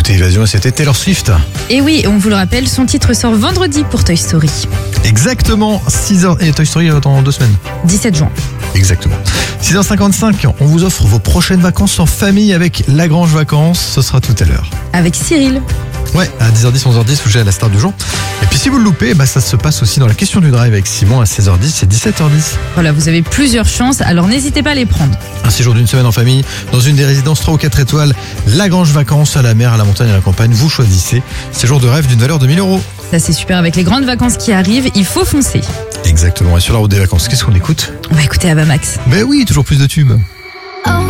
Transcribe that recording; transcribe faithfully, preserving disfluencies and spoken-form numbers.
écouté Évasion et c'était Taylor Swift. Et oui, on vous le rappelle, son titre sort vendredi pour Toy Story. Exactement, six heures. Et Toy Story dans deux semaines. dix-sept juin. Exactement. six heures cinquante-cinq, on vous offre vos prochaines vacances en famille avec Lagrange Vacances. Ce sera tout à l'heure. Avec Cyril. Ouais, à dix heures dix, onze heures dix, vous j'ai à la star du jour. Et puis si vous le loupez, bah, ça se passe aussi dans la question du drive avec Simon à seize heures dix et dix-sept heures dix. Voilà, vous avez plusieurs chances, alors n'hésitez pas à les prendre. Un séjour d'une semaine en famille, dans une des résidences trois ou quatre étoiles, Lagrange Vacances, à la mer, à la montagne, à la campagne, vous choisissez. Séjour de rêve d'une valeur de mille euros. Ça c'est super, avec les grandes vacances qui arrivent, il faut foncer. Exactement, et sur la route des vacances, qu'est-ce qu'on écoute? On va écouter Ava Max. Ben oui, toujours plus de tubes.